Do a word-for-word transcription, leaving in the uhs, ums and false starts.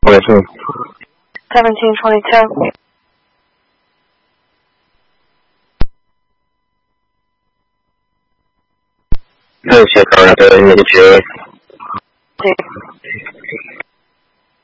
twenty-two. seventeen twenty-two. Hey, check on that. Let me get you.